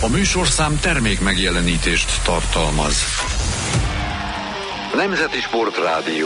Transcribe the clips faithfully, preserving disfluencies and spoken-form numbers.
A műsorszám termék megjelenítést tartalmaz. Nemzeti Sportrádió.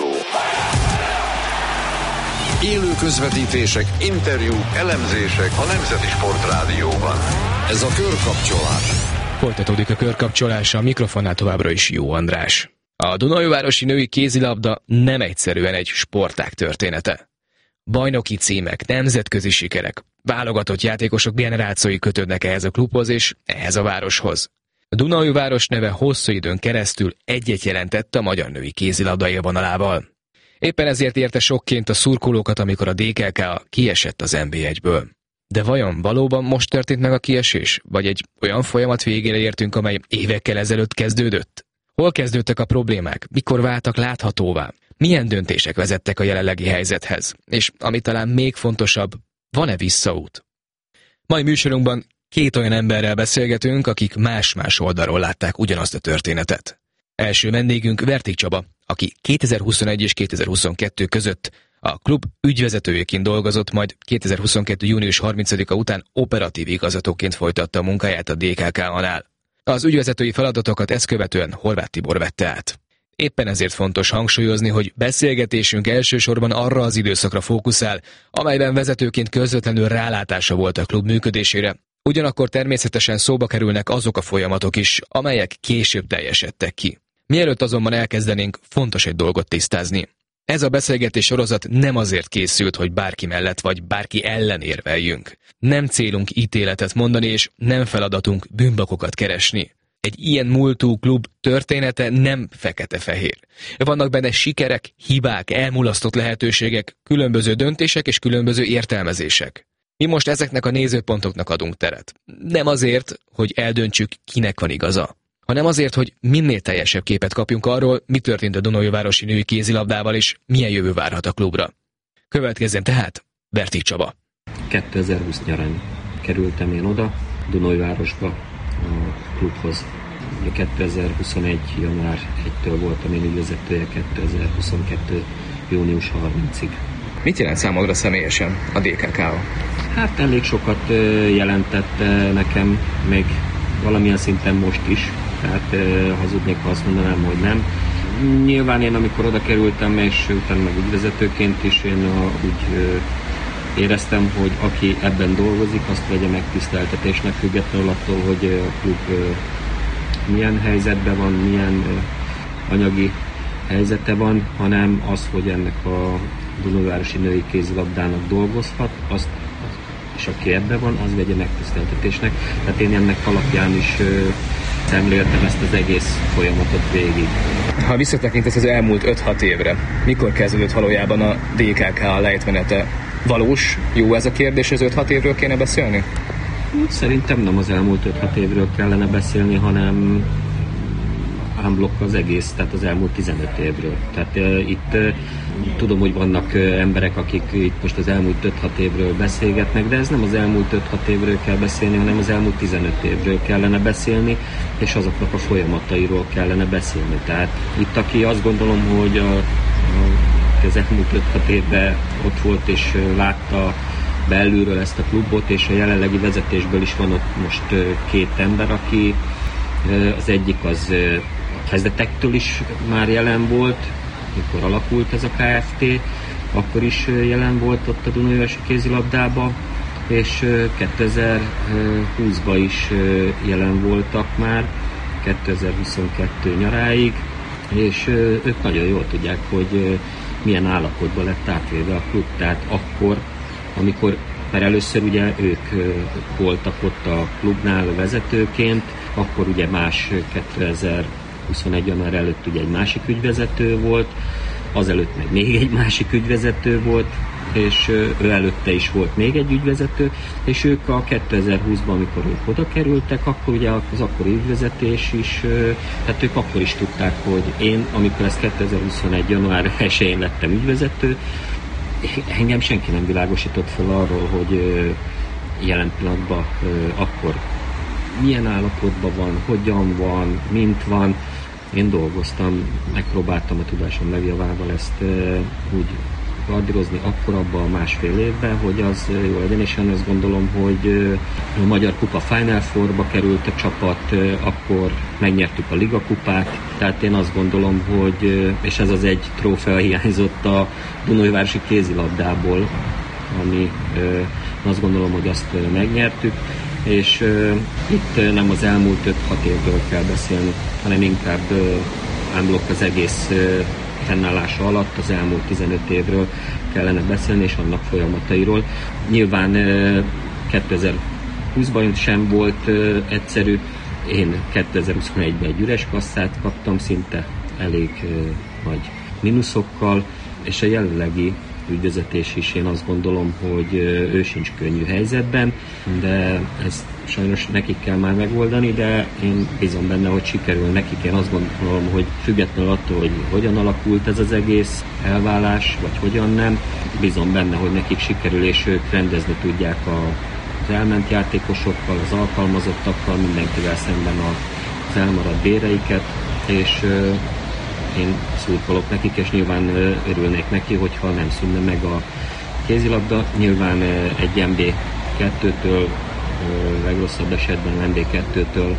Élő közvetítések, interjúk, elemzések a Nemzeti Sportrádióban. Ez a Körkapcsolás. Folytatódik a Körkapcsolás, a mikrofonnál továbbra is Jó András. A Dunaújvárosi női kézilabda nem egyszerűen egy sportág története. Bajnoki címek, nemzetközi sikerek, válogatott játékosok generációi kötődnek ehhez a klubhoz és ehhez a városhoz. A Dunaújváros neve hosszú időn keresztül egyet jelentett a magyar női kézilabda élvonalával. Éppen ezért érte sokként a szurkolókat, amikor a dé ká ká kiesett az en bé egyből. De vajon valóban most történt meg a kiesés, vagy egy olyan folyamat végére értünk, amely évekkel ezelőtt kezdődött? Hol kezdődtek a problémák, mikor váltak láthatóvá? Milyen döntések vezettek a jelenlegi helyzethez? És ami talán még fontosabb, van-e visszaút? Mai műsorunkban két olyan emberrel beszélgetünk, akik más-más oldalról látták ugyanazt a történetet. Első vendégünk Vertik Csaba, aki kétezer-huszonegy és kétezer-huszonkettő között a klub ügyvezetőjeként dolgozott, majd kétezer-huszonkettő. június harmincadika után operatív igazgatóként folytatta a munkáját a dé ká ká-nál. Az ügyvezetői feladatokat ezt követően Horváth Tibor vette át. Éppen ezért fontos hangsúlyozni, hogy beszélgetésünk elsősorban arra az időszakra fókuszál, amelyben vezetőként közvetlenül rálátása volt a klub működésére, ugyanakkor természetesen szóba kerülnek azok a folyamatok is, amelyek később teljesedtek ki. Mielőtt azonban elkezdenénk, fontos egy dolgot tisztázni. Ez a beszélgetés sorozat nem azért készült, hogy bárki mellett vagy bárki ellen érveljünk. Nem célunk ítéletet mondani, és nem feladatunk bűnbakokat keresni. Egy ilyen múltú klub története nem fekete-fehér. Vannak benne sikerek, hibák, elmulasztott lehetőségek, különböző döntések és különböző értelmezések. Mi most ezeknek a nézőpontoknak adunk teret. Nem azért, hogy eldöntsük, kinek van igaza, hanem azért, hogy minél teljesebb képet kapjunk arról, mi történt a Dunaújvárosi női kézilabdával, és milyen jövő várhat a klubra. Következzen tehát Vertik Csaba. kétezer-húsz nyarán kerültem én oda, Dunaújvárosba, a klubhoz. kétezer-huszonegy. január elsejétől voltam én ügyvezetője, kétezer-huszonkettő. június harmincadikáig. Mit jelent számodra személyesen a dé ká ká? Hát elég sokat jelentett nekem, még valamilyen szinten most is, tehát hazudnék, ha azt mondanám, hogy nem. Nyilván én, amikor oda kerültem, és utána meg ügyvezetőként is, én úgy éreztem, hogy aki ebben dolgozik, azt vegye megtiszteltetésnek, függetlenül attól, hogy a klub milyen helyzetben van, milyen anyagi helyzete van, hanem az, hogy ennek a Dunaújvárosi női kézilabdának dolgozhat, azt, és aki ebben van, az vegye megtiszteltetésnek. Tehát én ennek alapján is szemléltem ezt az egész folyamatot végig. Ha visszatekintesz az elmúlt öt-hat évre, mikor kezdődött valójában a dé ká ká lejtmenete? Valós? Jó ez a kérdés, az öt-hat évről kéne beszélni? Szerintem nem az elmúlt öt-hat évről kellene beszélni, hanem unblock az egész, tehát az elmúlt tizenöt évről. Tehát uh, itt uh, tudom, hogy vannak uh, emberek, akik itt most az elmúlt öt-hat évről beszélgetnek, de ez nem az elmúlt öt-hat évről kell beszélni, hanem az elmúlt tizenöt évről kellene beszélni, és azoknak a folyamatairól kellene beszélni. Tehát itt, aki azt gondolom, hogy a, a, az elmúlt öt-hat évben ott volt és uh, látta belülről ezt a klubot, és a jelenlegi vezetésből is van ott most uh, két ember, aki uh, az egyik az uh, kezdetektől is már jelen volt, mikor alakult ez a ká ef té, akkor is jelen volt ott a Dunaújvárosi kézilabdába, és kétezer-húszban is jelen voltak már, kétezer-huszonkettő nyaráig, és ők nagyon jól tudják, hogy milyen állapotban lett átvéve a klub. Tehát akkor, amikor, mert először ugye ők voltak ott a klubnál vezetőként, akkor ugye más kétezer-huszonegy január előtt ugye egy másik ügyvezető volt, azelőtt meg még egy másik ügyvezető volt, és ő előtte is volt még egy ügyvezető, és ők a kétezer-húszban, amikor ők oda kerültek, akkor ugye az akkori ügyvezetés is, tehát ők akkor is tudták, hogy én, amikor ez kétezer-huszonegy január elsején lettem ügyvezető, engem senki nem világosított fel arról, hogy jelen pillanatban akkor milyen állapotban van, hogyan van, mint van. Én dolgoztam, megpróbáltam a tudásom legjavával ezt úgy gardírozni akkor abban a másfél évben, hogy az jó legyen, és én azt gondolom, hogy a Magyar Kupa Final Fourba került a csapat, akkor megnyertük a Liga kupát, tehát én azt gondolom, hogy, és ez az egy trófea hiányzott a Dunaújvárosi kézilabdából, ami azt gondolom, hogy azt megnyertük, és uh, itt nem az elmúlt öt-hat évről kell beszélni, hanem inkább uh, unblock az egész uh, fennállása alatt, az elmúlt tizenöt évről kellene beszélni, és annak folyamatairól. Nyilván uh, kétezer-húszban sem volt uh, egyszerű, én kétezer-huszonegyben egy üres kasszát kaptam, szinte elég uh, nagy mínuszokkal, és a jelenlegi ügyvezetés is, én azt gondolom, hogy ő sincs könnyű helyzetben, de ezt sajnos nekik kell már megoldani, de én bízom benne, hogy sikerül nekik. Én azt gondolom, hogy függetlenül attól, hogy hogyan alakult ez az egész elválás, vagy hogyan nem, bízom benne, hogy nekik sikerül, és ők rendezni tudják az elment játékosokkal, az alkalmazottakkal, mindenkivel szemben az elmaradt béreiket, és én szurkolok nekik, és nyilván örülnék neki, hogyha nem szűnne meg a kézilabda. Nyilván egy em bé kettőtől, legrosszabb esetben em bé kettőtől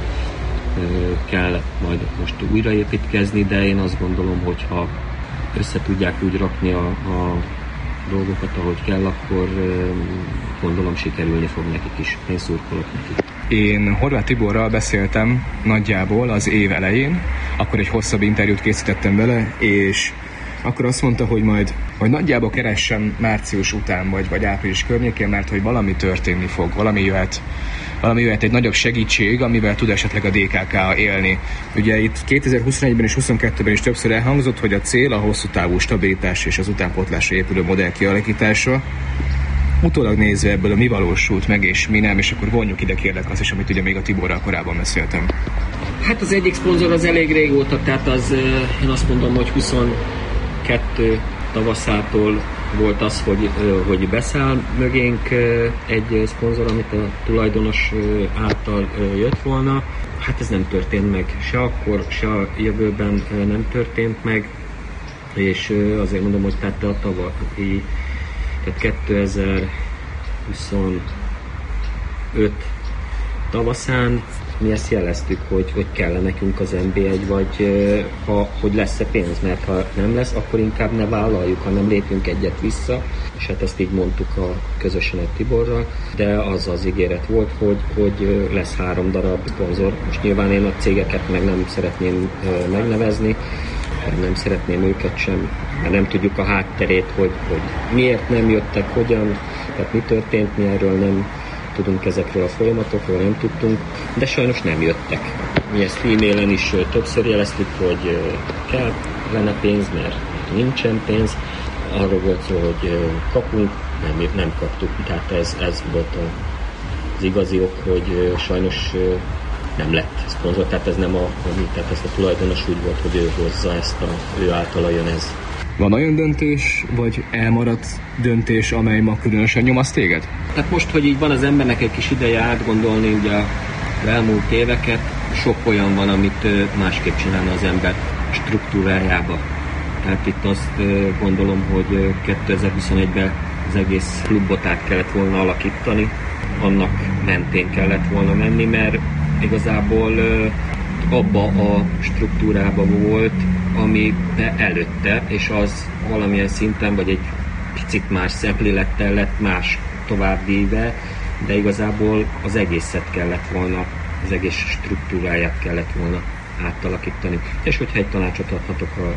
kell majd most újraépítkezni, de én azt gondolom, hogyha össze tudják úgy rakni a, a dolgokat, ahogy kell, akkor gondolom sikerülni fog nekik is. Én szurkolok nekik. Én Horváth Tiborral beszéltem nagyjából az év elején, akkor egy hosszabb interjút készítettem vele, és akkor azt mondta, hogy majd, majd nagyjából keressem március után, vagy, vagy április környékén, mert hogy valami történni fog, valami jöhet, valami jöhet egy nagyobb segítség, amivel tud esetleg a dé ká ká élni. Ugye itt kétezer-huszonegyben és huszonkettőben is többször elhangzott, hogy a cél a hosszú távú stabilitás és az utánpótlásra épülő modell kialakítása. Utólag nézve ebből a mi valósult meg és mi nem, és akkor vonjuk ide kérlek azt is, amit ugye még a Tiborral korábban beszéltem. Hát az egyik szponzor az elég régóta, tehát az, én azt mondom, hogy huszonkettő tavaszától volt az, hogy, hogy beszáll mögénk egy szponzor, amit a tulajdonos által jött volna. Hát ez nem történt meg, se akkor, se a jövőben nem történt meg, és azért mondom, hogy tehát a tavalyi, tehát kétezer-huszonöt tavaszán mi ezt jeleztük, hogy, hogy kell nekünk az en bé egy, vagy ha, hogy lesz-e pénz, mert ha nem lesz, akkor inkább ne vállaljuk, hanem lépjünk egyet vissza, és hát ezt így mondtuk a közösen egy Tiborral, de az az ígéret volt, hogy, hogy lesz három darab szponzor. Most nyilván én a cégeket meg nem szeretném megnevezni, nem szeretném őket sem, mert nem tudjuk a hátterét, hogy, hogy miért nem jöttek, hogyan, tehát mi történt, mi erről nem tudunk, ezekről a folyamatokról nem tudtunk, de sajnos nem jöttek. Mi ezt e-mailen is többször jeleztük, hogy kell lenne pénz, mert nincsen pénz. Arról volt szó, hogy kapunk, nem, nem kaptuk. Tehát ez, ez volt az igazi ok, hogy sajnos nem lett szponzor, tehát ez nem a, tehát ezt a tulajdonos úgy volt, hogy ő hozza ezt, a, ő általa jön ez. Van olyan döntés, vagy elmaradt döntés, amely ma különösen nyomaszt téged? Tehát most, hogy így van az embernek egy kis ideje átgondolni ugye az elmúlt éveket, sok olyan van, amit másképp csinálna az ember struktúrájába. Tehát itt azt gondolom, hogy kétezer-huszonegyben az egész klubot át kellett volna alakítani, annak mentén kellett volna menni, mert igazából abba a struktúrába volt, ami előtte, és az valamilyen szinten, vagy egy picit más szemlélettel lett más továbbvíve, de igazából az egészet kellett volna, az egész struktúráját kellett volna átalakítani. És hogyha egy tanácsot adhatok a, a,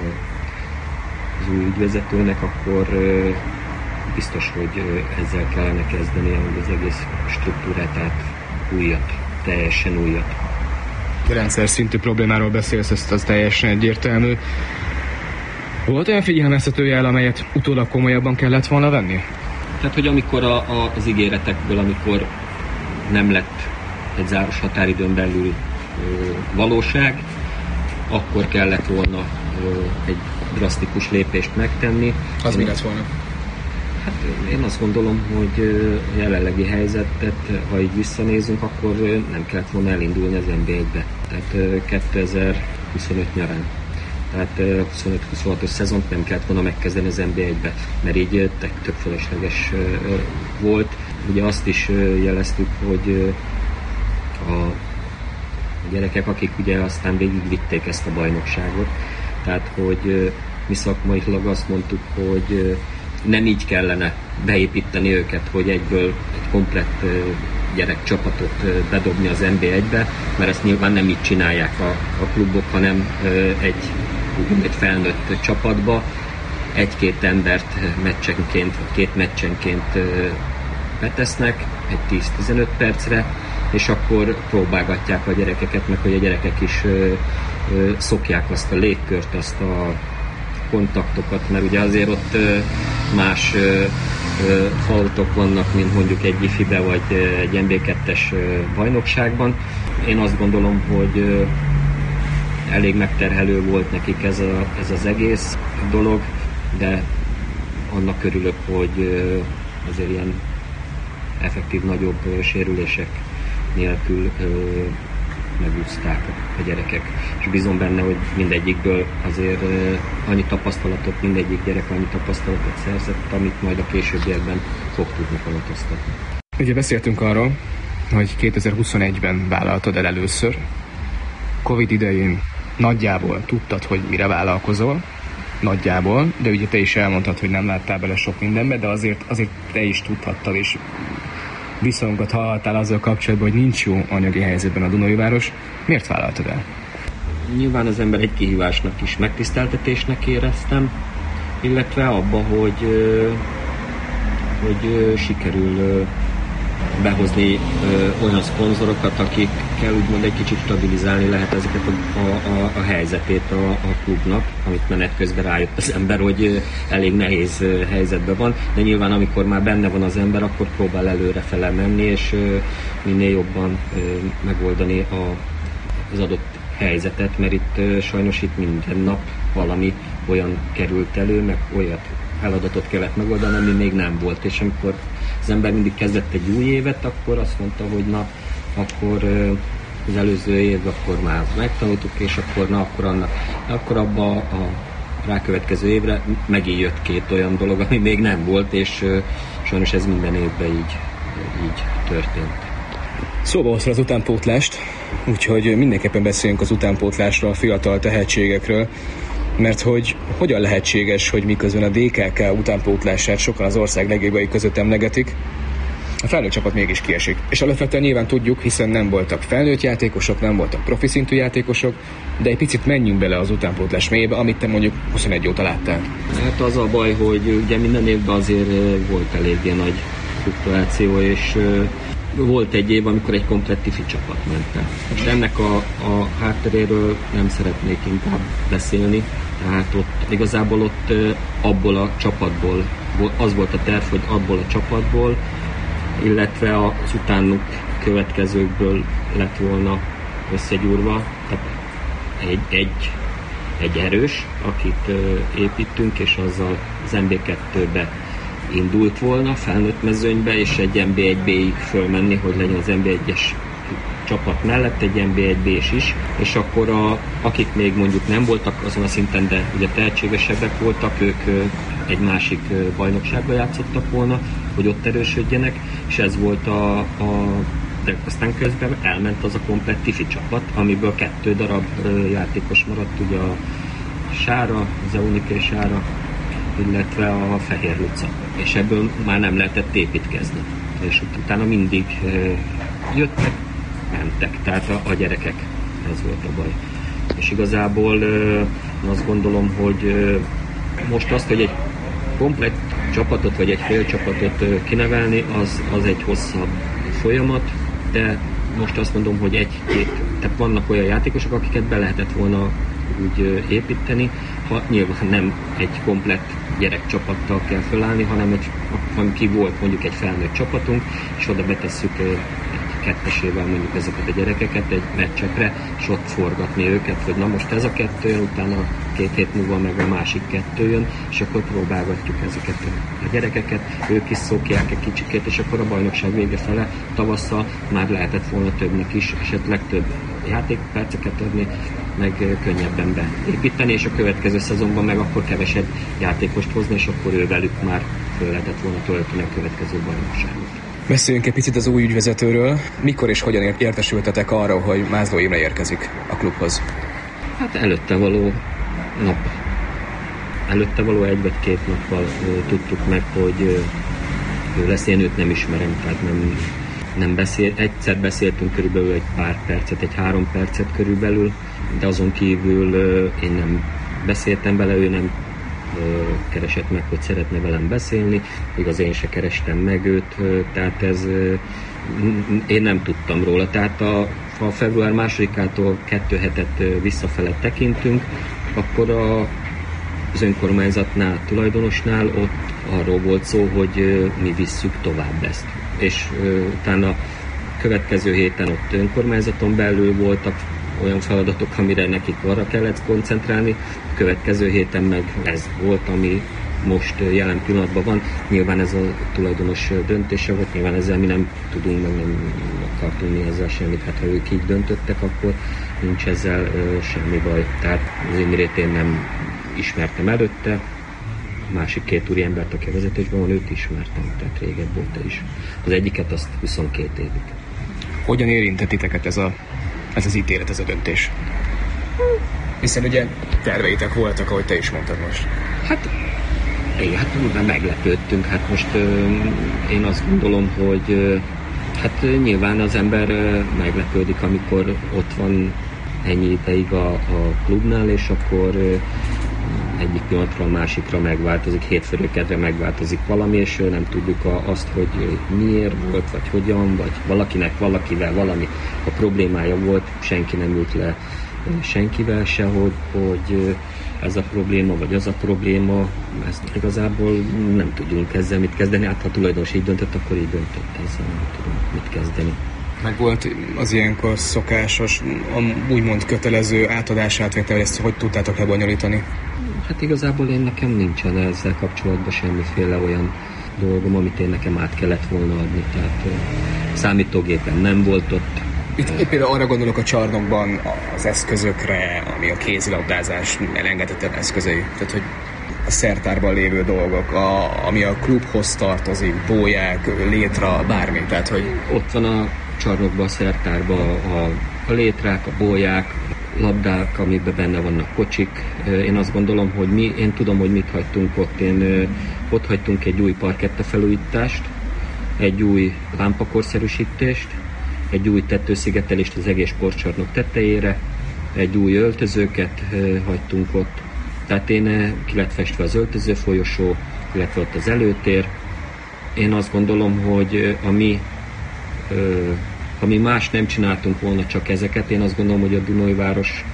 az új ügyvezetőnek, akkor biztos, hogy ezzel kellene kezdeni, hogy az egész struktúrát át újat, teljesen újat. Rendszer szintű problémáról beszélsz, ezt az teljesen egyértelmű. Volt olyan figyelmeztető jel, amelyet utólag komolyabban kellett volna venni? Tehát, hogy amikor a, a, az ígéretekből, amikor nem lett egy záros határidőn belül ö, valóság, akkor kellett volna ö, egy drasztikus lépést megtenni. Az mi lett volna? Hát én azt gondolom, hogy a jelenlegi helyzetet, ha így visszanézünk, akkor nem kellett volna elindulni az en bé egybe. Tehát kétezer-huszonöt nyarán. Tehát huszonöt huszonhatos szezont nem kellett volna megkezdeni az en bé egybe, mert így tök fölösleges volt. Ugye azt is jeleztük, hogy a gyerekek, akik ugye aztán végigvitték ezt a bajnokságot, tehát hogy mi szakmailag azt mondtuk, hogy nem így kellene beépíteni őket, hogy egyből egy komplett gyerekcsapatot bedobni az en bé egybe, mert ezt nyilván nem így csinálják a, a klubok, hanem egy, egy felnőtt csapatba egy-két embert meccsenként, vagy két meccsenként betesznek egy tíz-tizenöt percre, és akkor próbálgatják a gyerekeket, meg hogy a gyerekek is ö, ö, szokják azt a légkört, azt a kontaktokat, mert ugye azért ott ö, más ö, ö, faltok vannak, mint mondjuk egy ifibe vagy egy en bé kettes bajnokságban. Én azt gondolom, hogy ö, elég megterhelő volt nekik ez, a, ez az egész dolog, de annak örülök, hogy ö, azért ilyen effektív nagyobb ö, sérülések nélkül ö, megúszták a gyerekek. És bízom benne, hogy mindegyikből azért ö, annyi tapasztalatot, mindegyik gyerek annyi tapasztalatot szerzett, amit majd a későbbiekben fog tudni kamatoztatni. Ugye beszéltünk arról, hogy kétezer-huszonegyben vállaltad el először. Covid idején nagyjából tudtad, hogy mire vállalkozol, nagyjából, de ugye te is elmondtad, hogy nem láttál bele sok mindenbe, de azért, azért te is tudhattad, és viszonyokat hallhattál azzal kapcsolatban, hogy nincs jó anyagi helyzetben a Dunaújváros. Miért vállaltad el? Nyilván az ember egy kihívásnak is, megtiszteltetésnek éreztem, illetve abba, hogy, hogy sikerül behozni olyan szponzorokat, akikkel úgymond egy kicsit stabilizálni lehet ezeket a, a, a helyzetét a, a klubnak, amit menet közben rájött az ember, hogy elég nehéz helyzetben van, de nyilván amikor már benne van az ember, akkor próbál előrefele menni, és minél jobban megoldani a, az adott helyzetet, mert itt sajnos itt minden nap valami olyan került elő, meg olyat feladatot kellett megoldani, ami még nem volt, és amikor az ember mindig kezdett egy új évet, akkor azt mondta, hogy na, akkor az előző év, akkor már megtanultuk, és akkor na, akkor annak, akkor abba a rákövetkező évre megint jött két olyan dolog, ami még nem volt, és sajnos ez minden évben így, így történt. Szóba hozta az utánpótlást, úgyhogy mindenképpen beszéljünk az utánpótlásról, a fiatal tehetségekről, mert hogy hogyan lehetséges, hogy miközben a dé ká ká utánpótlását sokan az ország legjobbjai között emlegetik, a felnőtt csapat mégis kiesik. És alapvetően nyilván tudjuk, hiszen nem voltak felnőtt játékosok, nem voltak profi szintű játékosok, de egy picit menjünk bele az utánpótlás mélyébe, amit te mondjuk huszonegy óta láttál. Hát az a baj, hogy ugye minden évben azért volt eléggé nagy fluktuáció, és volt egy év, amikor egy komplett ifi csapat ment el. Most ennek a, a hátteréről nem szeretnék inkább beszélni, tehát ott igazából ott abból a csapatból, az volt a terv, hogy abból a csapatból, illetve az utánuk következőkből lett volna összegyúrva, tehát egy, egy, egy erős, akit építünk, és azzal az en bé kettőbe indult volna felnőtt mezőnybe, és egy en bé egy bé-ig fölmenni, hogy legyen az en bé egyes csapat mellett egy en bé egy bé-s is, és akkor a, akik még mondjuk nem voltak azon a szinten, de ugye tehetségesebbek voltak, ők egy másik bajnokságba játszottak volna, hogy ott erősödjenek, és ez volt a, a de aztán közben elment az a komplett ifi csapat, amiből kettő darab játékos maradt, ugye a Sára, az Euniké Sára, illetve a Fehér Luca. És ebből már nem lehetett építkezni. És utána mindig jöttek, mentek, tehát a, a gyerekek, ez volt a baj. És igazából azt gondolom, hogy most azt, hogy egy komplett csapatot, vagy egy fél csapatot kinevelni, az, az egy hosszabb folyamat, de most azt mondom, hogy egy-két, tehát vannak olyan játékosok, akiket be lehetett volna úgy építeni, ha nyilván nem egy komplett gyerekcsapattal kell felállni, hanem egy, ki volt mondjuk egy felnőtt csapatunk, és oda betesszük egy kettesével mondjuk ezeket a gyerekeket egy meccsekre, és ott forgatni őket, hogy na most ez a kettő jön, utána két hét múlva meg a másik kettő jön, és akkor próbálgatjuk ezeket a gyerekeket, ők is szokják egy kicsikét, és akkor a bajnokság vége fele tavasszal már lehetett volna többnek is, esetleg több játékperceket adni, meg könnyebben beépíteni, és a következő szezonban meg akkor kevesebb játékost hozni, és akkor ő velük már föl lehetett volna tölteni a következő bajnokságot. Beszéljünk egy picit az új ügyvezetőről. Mikor és hogyan értesültetek arról, hogy Mászló Imre érkezik a klubhoz? Hát előtte való nap. Előtte való egy vagy két nappal tudtuk meg, hogy ő lesz. Én őt nem ismerem, tehát nem, nem beszél. Egyszer beszéltünk körülbelül egy pár percet, egy három percet körülbelül, de azon kívül én nem beszéltem vele, ő nem keresett meg, hogy szeretne velem beszélni, igaz, én se kerestem meg őt, tehát ez én nem tudtam róla. Tehát a, a február másodikától kettő hetet visszafele tekintünk, akkor a, az önkormányzatnál, tulajdonosnál ott arról volt szó, hogy mi visszük tovább ezt. És utána következő héten ott önkormányzaton belül voltak olyan feladatok, amire nekik arra kellett koncentrálni, a következő héten meg ez volt, ami most jelen pillanatban van. Nyilván ez a tulajdonos döntése volt, nyilván ezzel mi nem tudunk, meg nem akartunk mi ezzel semmit. Hát ha ők így döntöttek, akkor nincs ezzel uh, semmi baj. Tehát az Imrét én nem ismertem előtte, a másik két úri embert, aki a vezetésben van, őt ismertem, tehát régebb óta is. Az egyiket azt huszonkét évig. Hogyan érintett titeket ez, a, ez az ítélet, ez a döntés? Hiszen ugye terveitek voltak, ahogy te is mondtad most. Hát, igen, hát úgy meglepődtünk. Hát most ö, én azt gondolom, hogy ö, hát ö, nyilván az ember ö, meglepődik, amikor ott van ennyi ideig a, a klubnál, és akkor ö, egyik pillanatra a másikra megváltozik, hétfőről kedre megváltozik valami, és ö, nem tudjuk a, azt, hogy ö, miért volt, vagy hogyan, vagy valakinek valakivel valami a problémája volt, senki nem ült le ö, senkivel se, hogy, hogy ez a probléma, vagy az a probléma, ezt igazából nem tudjunk ezzel mit kezdeni. Hát ha tulajdonos így döntött, akkor így döntött, ezzel nem tudunk mit kezdeni. Meg volt az ilyenkor szokásos, úgymond kötelező átadásátvétel, ezt hogy tudtátok lebonyolítani? Hát igazából én nekem nincsen ezzel kapcsolatban semmiféle olyan dolgom, amit én nekem át kellett volna adni. Tehát számítógépen nem volt ott. Itt én például arra gondolok a csarnokban az eszközökre, ami a kézilabdázás elengedhetetlen eszközei. Tehát, hogy a szertárban lévő dolgok, a, ami a klubhoz tartozik, bóják, létra, bármi. Tehát, hogy... Ott van a csarnokban, a szertárban a, a létrák, a bóják, a labdák, amiben benne vannak kocsik. Én azt gondolom, hogy mi, én tudom, hogy mit hagytunk ott. Én ott hagytunk egy új parketta felújítást, egy új lámpakorszerűsítést, egy új tetőszigetelést az egész sportcsarnok tetejére, egy új öltözőket e, hagytunk ott. Tehát én e, ki lett festve az öltöző folyosó, illetve ott az előtér. Én azt gondolom, hogy a mi, e, ha mi más nem csináltunk volna csak ezeket, én azt gondolom, hogy a Dunaújváros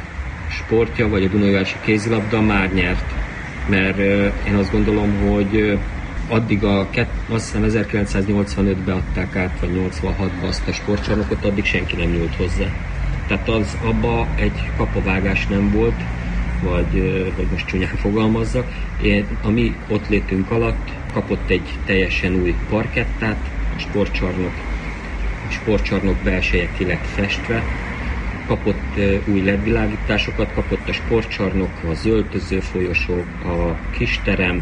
sportja, vagy a Dunaújvárosi kézilabda már nyert. Mert e, én azt gondolom, hogy addig a, azt hiszem ezerkilencszáznyolcvanötben adták át, vagy nyolcvanhatban azt a sportcsarnokot, addig senki nem nyúlt hozzá. Tehát az, abba egy kapavágás nem volt, vagy hogy most csúnyán fogalmazzak. Én, a mi ott létünk alatt kapott egy teljesen új parkettát, a sportcsarnok, a sportcsarnok belseje ki lett festve, kapott új ledvilágításokat, kapott a sportcsarnok, az öltöző folyosó, a kisterem,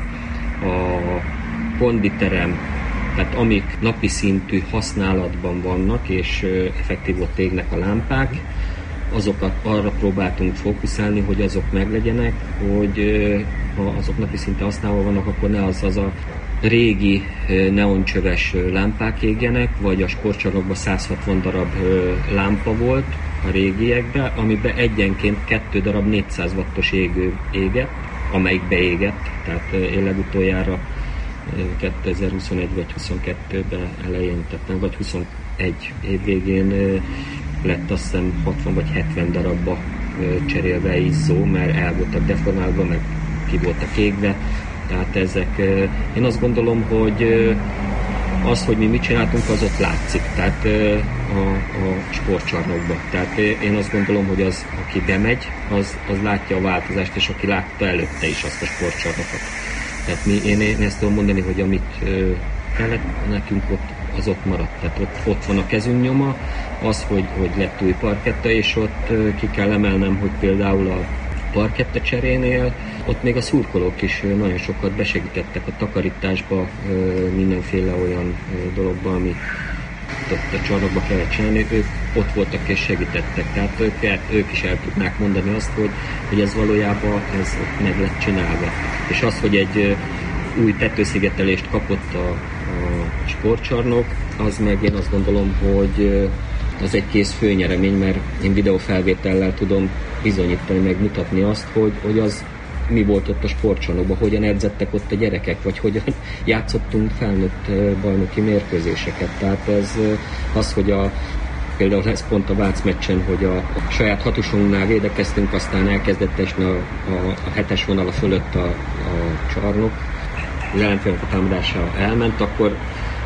a konditerem, tehát amik napi szintű használatban vannak, és effektív ott égnek a lámpák, azokat arra próbáltunk fókuszálni, hogy azok meglegyenek, hogy ha azok napi szintű használva vannak, akkor ne az az a régi neoncsöves lámpák égjenek, vagy a sportcsarnokban száz hatvan darab lámpa volt a régiekben, amiben egyenként kettő darab négyszáz wattos égő égett, amelyik beégett, tehát én legutoljára kétezer-huszonegy vagy huszonkettőben elején, tehát nem, vagy huszonegy év végén lett azt hiszem hatvan vagy hetven darabba cserélve izzó, mert el voltak deformálva, meg ki voltak égve. Tehát ezek, én azt gondolom, hogy az, hogy mi mit csináltunk, az ott látszik, tehát a, a sportcsarnokban. Tehát én azt gondolom, hogy az, aki bemegy, az, az látja a változást, és aki látta előtte is azt a sportcsarnokot. Tehát mi, én, én ezt tudom mondani, hogy amit kellett nekünk ott, az ott maradt. Tehát ott, ott van a kezünk nyoma, az, hogy, hogy lett új parketta, és ott ki kell emelnem, hogy például a parketta cserénél ott még a szurkolók is nagyon sokat besegítettek a takarításba, mindenféle olyan dologba, amit ott a csarnokba kellett csinálni, ők ott voltak és segítettek. Tehát ők, ők is el tudnák mondani azt, hogy, hogy ez valójában ez meg lett csinálva. És az, hogy egy új tetőszigetelést kapott a, a sportcsarnok, az meg én azt gondolom, hogy az egy kész főnyeremény, mert én videófelvétellel tudom bizonyítani, meg mutatni azt, hogy, hogy az mi volt ott a sportcsarnokban, hogyan edzettek ott a gyerekek, vagy hogyan játszottunk felnőtt bajnoki mérkőzéseket. Tehát ez az, hogy a, például ez pont a Vác meccsen, hogy a, a saját hatosunknál védekeztünk, aztán elkezdett esni a, a, a hetes vonala fölött a, a csarnok, az ellenfélnek a támadása elment, akkor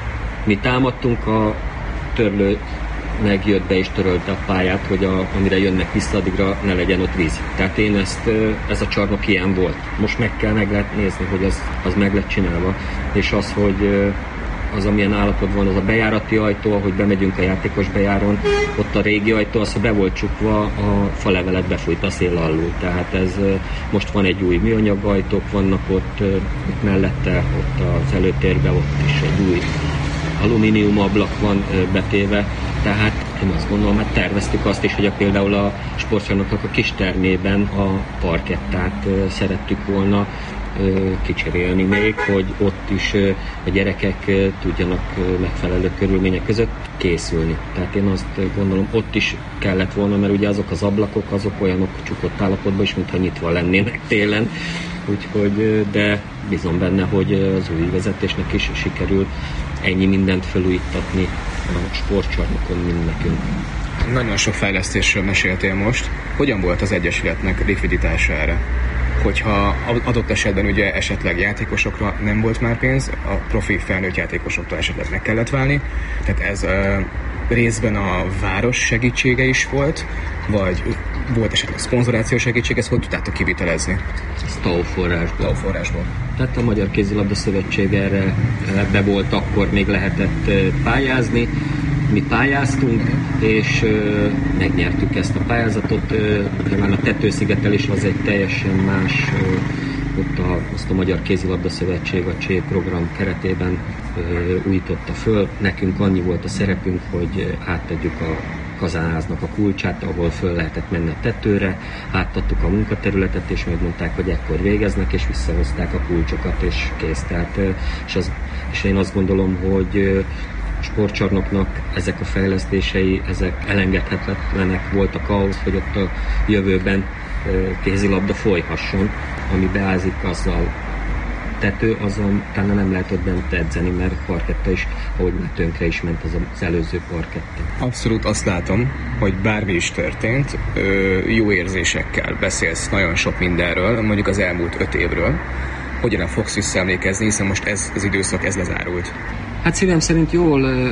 mi támadtunk, a törlő megjött be és törölte a pályát, hogy a, amire jönnek vissza, addigra ne legyen ott víz. Tehát én ezt, ez a csarnok ilyen volt. Most meg kell meg lehet nézni, hogy az, az meg lett csinálva. És az, hogy az, amilyen állapot van, az a bejárati ajtó, ahogy bemegyünk a játékos bejáron, ott a régi ajtó, az, ha be volt csukva, a falevelet befújt a szél alul. Tehát ez most van egy új műanyag ajtók, vannak ott, ott mellette, ott az előtérben, ott is egy új alumínium ablak van betéve. Tehát én azt gondolom, mert terveztük azt is, hogy a, például a sportcsarnoknak a kis termében a parkettát szerettük volna kicserélni még, hogy ott is a gyerekek tudjanak megfelelő körülmények között készülni. Tehát én azt gondolom, ott is kellett volna, mert ugye azok az ablakok, azok olyanok csukott állapotban is, mintha nyitva lennének télen. Úgyhogy, de bízom benne, hogy az új vezetésnek is sikerül ennyi mindent felújítatni a sportcsarnokon, mint nekünk. Nagyon sok fejlesztésről meséltél most. Hogyan volt az Egyesületnek likviditása erre? Hogyha adott esetben ugye esetleg játékosokra nem volt már pénz, a profi felnőtt játékosoktól esetleg meg kellett válni, tehát ez uh, részben a város segítsége is volt, vagy volt esetleg szponzoráció segítség, ezt hogy tudtátok kivitelezni? Ez té á o forrásból. té á o forrásból. Tehát a Magyar Kézilabda Szövetség erre ebbe volt, akkor még lehetett pályázni. Mi pályáztunk, és uh, megnyertük ezt a pályázatot. Uh, már a tetőszigetelés az egy teljesen más, uh, ott a, azt a Magyar Kézilabda Szövetség a Csé program keretében uh, újította föl. Nekünk annyi volt a szerepünk, hogy áttegyük a kazánháznak a kulcsát, ahol föl lehetett menni a tetőre, átadtuk a munkaterületet, és megmondták, hogy ekkor végeznek, és visszahozták a kulcsokat, és kész. Tehát, uh, és, az, és én azt gondolom, hogy a sportcsarnoknak ezek a fejlesztései, ezek elengedhetetlenek voltak ahhoz, hogy ott a jövőben kézilabda folyhasson, ami beázik azzal tető, azon utána nem lehet ott bent edzeni, mert parketta is, ahogy már tönkre is ment az az előző parketta. Abszolút azt látom, hogy bármi is történt, jó érzésekkel beszélsz nagyon sok mindenről, mondjuk az elmúlt öt évről. Hogyan fogsz visszaemlékezni, hiszen most ez az időszak, ez lezárult? Hát szívem szerint jól uh,